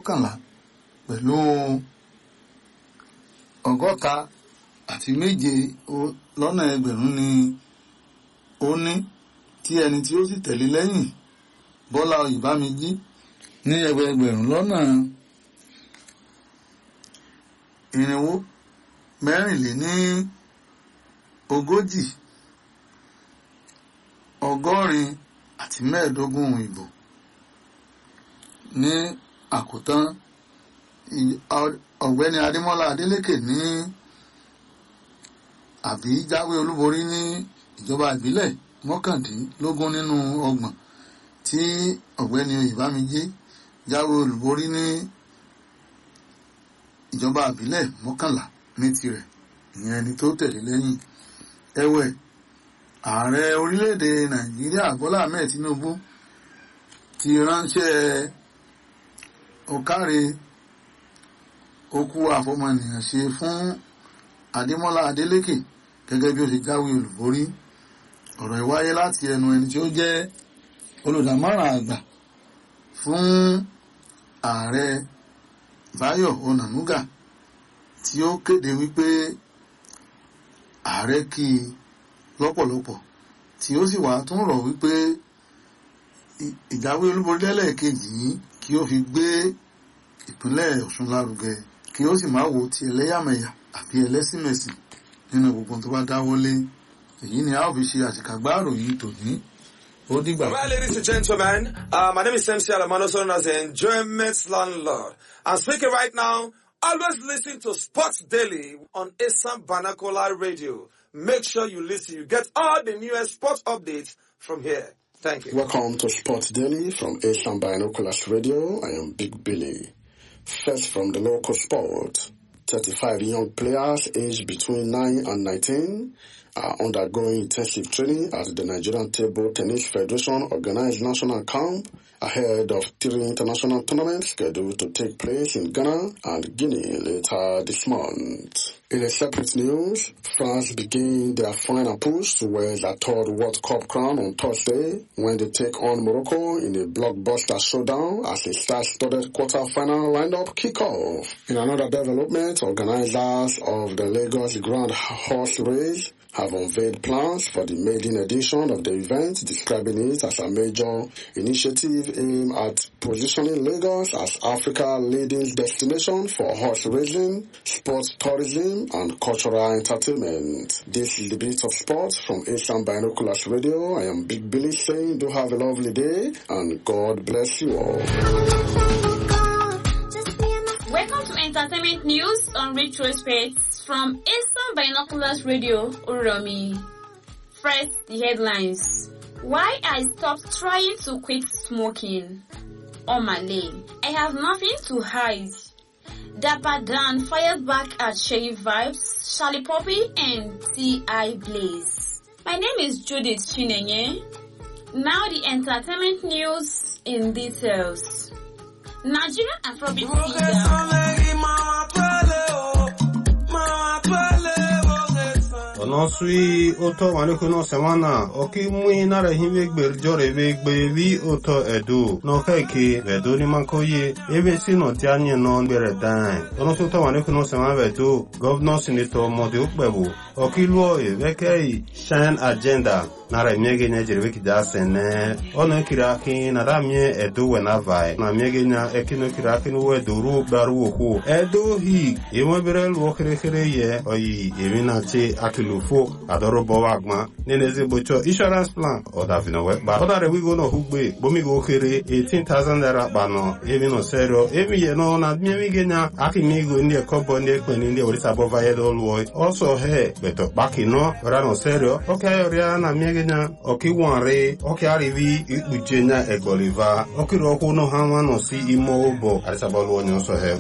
kànlá pẹ̀lú 167 ni ó ní tí ẹni tí ó sì tẹ̀lé lẹ́yìn Bọ́lá Oyèbámijí ní ẹgbẹ̀rún lọ́nà 444 ìbò. Ní àkótán ọ̀gbẹ́ni Adémọ́lá Adélékè ní àbí jáwé olúborí ní ìjọba ìbílẹ̀ 19 nínú 30 tí ọ̀gbẹ́ni Oyèbámijí jáwé olúborí ní ìjọba ìbílẹ̀ 11 ní tirẹ̀, ìyẹn ẹni tó tẹ̀lé lẹ́yìn. Ẹ̀wẹ̀, ààrẹ orílẹ̀-èdè Nàìjíríà Bọ́lá Ahmed Tinubu ti ránṣẹ́ ọ̀káre okú àfọmọnìyàn ṣe fún Adémọ́lá Adélékè gẹ́gẹ́ bí ó ṣe jáwé olúborí. Ọ̀rọ̀ ìwáyé láti ẹnu ẹni tí ó jẹ́ olùdámọ̀ràn àgbà fún ààrẹ Báyọ̀ Ọ̀nànúgà tí ó kéde wípé ààrẹ kí i lọ́pọ̀lọpọ̀ tí ó sì wá tún rọ̀ wípé ìjáwé olúborí lẹ́lẹ́kejì yìí kí ó fi gbé ìpínlẹ̀ Ọ̀ṣun lárugẹ, kí ó sì má wo ti ẹlẹ́yàmẹ̀yà àbí ẹlẹ́sìnmẹ̀sìn nínú gbogbo tó bá dáwọ́lé. Èyí ni a ó fi ṣe àṣìkàgbá ìròyìn tòní. Ó dìgbà. Well, ladies and gentlemen, my name is MC Alamano, known as the Enjoyment Landlord. I'm speaking right now. Always listen to Sports Daily on Asam Vernacular Radio. Make sure you listen. You get all the newest sports updates from here. Thank you. Welcome to Sports Daily from Asam Binoculars Radio. I am Big Billy. First from the local sport, 35 young players aged between 9 and 19 are undergoing intensive training at the Nigerian Table Tennis Federation organized national camp ahead of 3 international tournaments scheduled to take place in Ghana and Guinea later this month. In a separate news, France begin their final push towards their 3rd World Cup crown on Thursday when they take on Morocco in a blockbuster showdown as a star-studded quarter-final lineup kick-off. In another development, organizers of the Lagos Grand Horse Race have unveiled plans for the maiden edition of the event, describing it as a major initiative aimed at positioning Lagos as Africa's leading destination for horse racing, sports tourism, and cultural entertainment. This is the Beat of Sports from Asam Binoculars Radio. I am Big Billy saying do have a lovely day and God bless you all. Welcome to Entertainment News on Retrospect from Asam Binoculars Radio, Uromi. First, the headlines. Why I stopped trying to quit smoking. Omale. I have nothing to hide. Dapper Dan fired back at Shay Vibes, Charlie Poppy, and T.I. Blaze. My name is Judith Chinenye. Now the entertainment news in details. Nigerian Afrobeat Onosui oto wanekuno semana oki mui nara hime gberjore vi oto edu no keke vedo ni makoye ebe si no tianye no ngbere dan onosu oto wanekuno semana vedo governor senator mode ukbebu oki luo vekei shine agenda nara miege nya jerwe kida sene ono kiraki nara mie edu wenavai na miege nya ekino kiraki no eduru baru oku edu hi emobere luo kere ye oyi emina che akilu fo adoro bowagma neneze bocho insurance plan odavino we ba odare we go no hugbe bomi go kere 18,000 naira bano emi no serio emi ye no na mi genya akimi go ndi ekobo ndi ekpeni ndi orisa bova ye do luo also he beto baki no ora no serio okay ora na mi genya oki wanre oki arivi ikujenya egboliva oki roku no hanwa no si imo obo arisa bolu onyo so he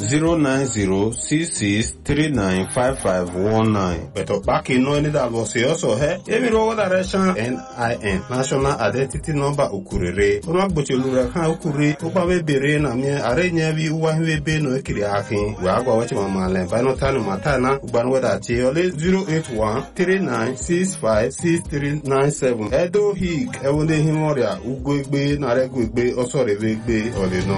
09066395519 beto baki no ni da lo se also he emi ro direction NIN national identity number ukurere ona gbochelu kan ukure to ba be bere na mi arenya bi uwa hwe be no ekiri akin we agwa wachi mama le final time matana ugban weda ti ole 08139656397 edo hik ewonde himoria ugwegbe na regwegbe osore vegbe ole no